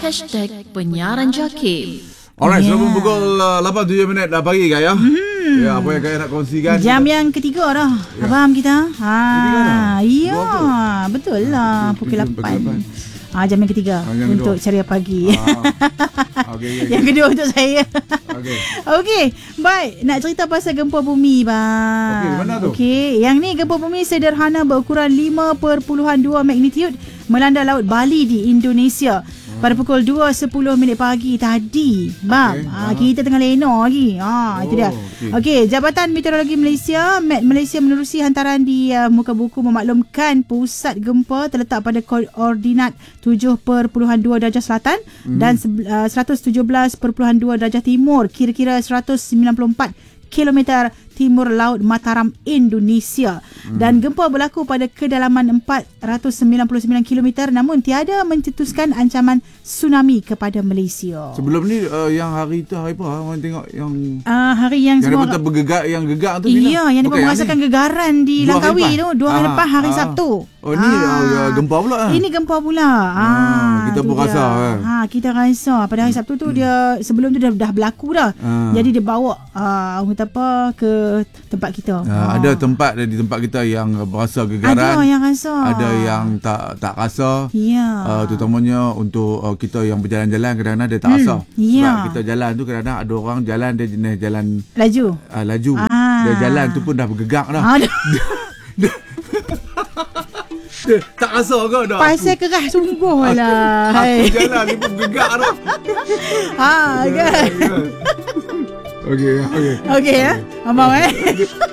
#penyiaran Jakim. Alright, sudah pukul 8.07 minit dah pagi Kaya. Ya, apa yang Kaya nak kongsikan? Jam yang ketiga dah. Ya. Faham kita? Ketiga Ya, betul lah. Pukul 8. Jam yang ketiga yang untuk kedua. ceria pagi. Okay. Yang kedua untuk saya. Okay. Baik. Nak cerita pasal gempa bumi, bang. Okey, mana tu? Okey, yang ni gempa bumi sederhana berukuran 5.2 magnitude melanda laut Bali di Indonesia. Pada pukul 2.10 minit pagi tadi, bang. Kita tengah lena lagi. Itu dia. Okey, Jabatan Meteorologi Malaysia, Met Malaysia menerusi hantaran di muka buku memaklumkan pusat gempa terletak pada koordinat 7.2 darjah selatan dan 117.2 darjah timur, kira-kira 194 kilometer timur laut Mataram, Indonesia. Dan gempa berlaku pada kedalaman 499 km namun tiada mencetuskan ancaman tsunami kepada Malaysia. Sebelum ni yang hari tu hari apa? Orang tengok yang hari yang semua semua bergegar, yang gegar tu iya, yang dia merasakan gegaran di Langkawi tu 2 hari lepas hari Sabtu. Oh ni gempa pula. Ini gempa pula. Kita pun rasa kita rasa pada hari Sabtu tu dia sebelum tu dah berlaku dah. Jadi dia bawa orang kata apa ke tempat kita. Ada tempat di tempat kita yang berasa gegaran. Ada yang rasa. Ada yang tak rasa. Ya. Terutamanya untuk kita yang berjalan-jalan kadang-kadang dia tak rasa. Ya. Sebab kita jalan tu kadang-kadang ada orang jalan dia jenis jalan laju. Laju. Dia jalan tu pun dah bergegak dah. Dia tak rasa ke dah. Pasal kerah sungguh lah. Aku jalan ni pun bergegak dah. Kan. Okey. Okey abang